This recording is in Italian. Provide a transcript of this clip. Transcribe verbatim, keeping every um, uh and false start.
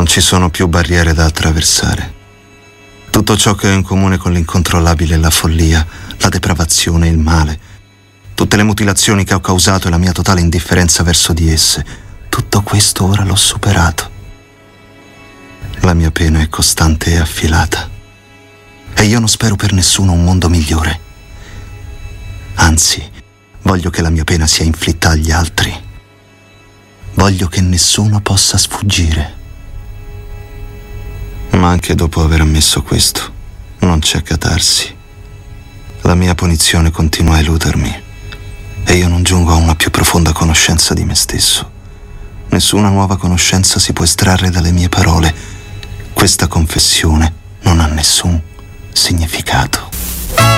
ci sono più barriere da attraversare. Tutto ciò che ho in comune con l'incontrollabile e la follia, la depravazione e il male, tutte le mutilazioni che ho causato e la mia totale indifferenza verso di esse, tutto questo ora l'ho superato. La mia pena è costante e affilata. E io non spero per nessuno un mondo migliore. Anzi, voglio che la mia pena sia inflitta agli altri. Voglio che nessuno possa sfuggire. Ma anche dopo aver ammesso questo, non c'è catarsi. La mia punizione continua a eludermi e io non giungo a una più profonda conoscenza di me stesso. Nessuna nuova conoscenza si può estrarre dalle mie parole. Questa confessione non ha nessun significato.